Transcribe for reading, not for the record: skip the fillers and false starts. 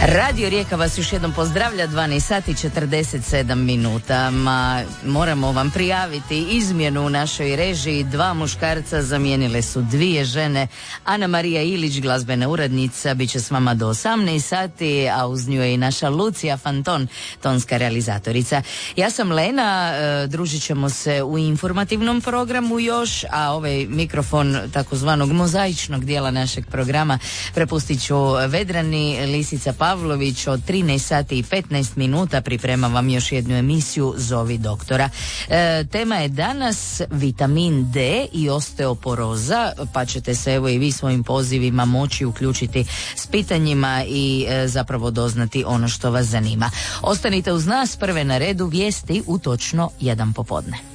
Radio Rijeka vas još jednom pozdravlja, 12 sati 47 minuta. Moramo vam prijaviti izmjenu u našoj režiji. 2 muškarca zamijenile su 2 žene. Ana Marija Ilić, glazbena urednica, bit će s vama do 18 sati, a uz nju je i naša Lucija Fanton, tonska realizatorica. Ja sam Lena, družit ćemo se u informativnom programu još, a ovaj mikrofon takozvanog mozaičnog dijela našeg programa prepustit ću Vedrani. Lisica Pavlović od 13 sati i 15 minuta priprema vam još jednu emisiju Zovi doktora. Tema je danas vitamin D i osteoporoza, pa ćete se evo i vi svojim pozivima moći uključiti s pitanjima i zapravo doznati ono što vas zanima. Ostanite uz nas, prve na redu vijesti u točno 1 popodne.